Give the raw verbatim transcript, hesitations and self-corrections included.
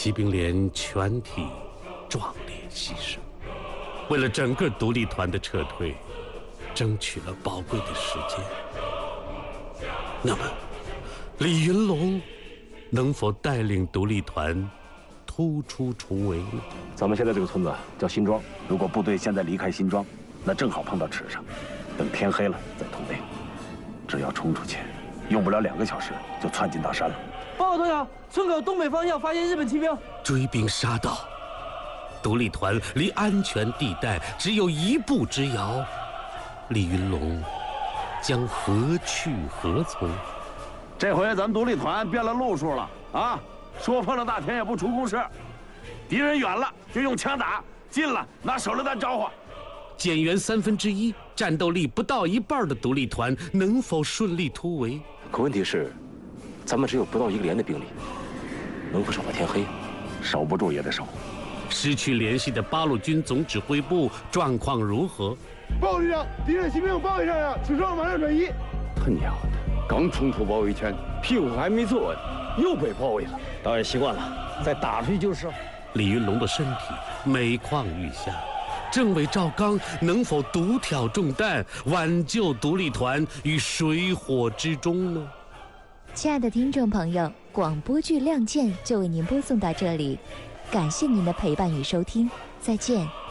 骑兵连全体壮烈牺牲，为了整个独立团的撤退，争取了宝贵的时间。那么，李云龙能否带领独立团突出重围呢？ 咱们现在这个村子叫新庄，如果部队现在离开新庄，那正好碰到池上，等天黑了再突围。只要冲出去，用不了两个小时就窜进大山了。 报告团长，村口东北方向发现日本骑兵， 追兵杀到，独立团离安全地带只有一步之遥，李云龙将何去何从？ 这回咱们独立团变了路数了啊！说碰了大田也不出公事，敌人远了就用枪打，近了拿手榴弹招呼。 减员三分之一，战斗力不到一半的独立团能否顺利突围？ 可问题是，咱们只有不到一个连的兵力，能否守到天黑？ 守不住也得守。 失去联系的八路军总指挥部状况如何？ 报告旅长，敌人骑兵包围上了，请双马上转移。 他娘的，刚冲出包围圈，屁股还没坐稳，又被包围了。 导演习惯了，再打出去就是。 李云龙的身体每况愈下。政委赵刚能否独挑重担，挽救独立团于水火之中呢？ 亲爱的听众朋友，广播剧《亮剑》就为您播送到这里，感谢您的陪伴与收听，再见。